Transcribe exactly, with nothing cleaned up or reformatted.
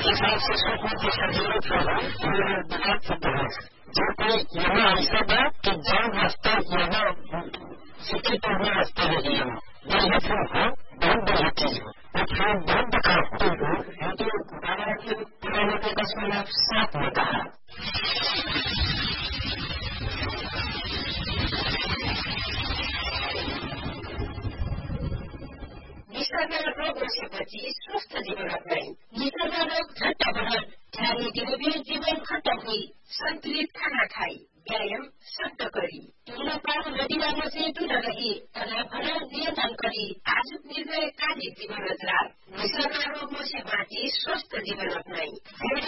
हिसाब से सोचने की जरूरत है मेरा विचार सिद्ध है जो कोई यहाँ ऐसा बात कि जहाँ रास्ता यहाँ सिटी पढ़ने रास्ते नहीं है बढ़िया फिल्म हो बहुत बढ़िया चीज हो और फिर बहुत दिखाते हो तो बारह के पुराने के दस मिनट सात में कहा निसर्ग रोग बसेपछि स्वस्थ जीवन अपनाई निसर्ग रोग झट्ट बढत ध्यानी दिनवीर जीवन खत्म हुई संतुलित खाना खाई व्यायाम सख्त करी धूम्रपान नदीमा से दूर रही तनाव भरण नियन्त्रण करी आजुक निर्णय कार्य जीवन रचना निसर्ग रोग से बाँची स्वस्थ जीवन अपनाई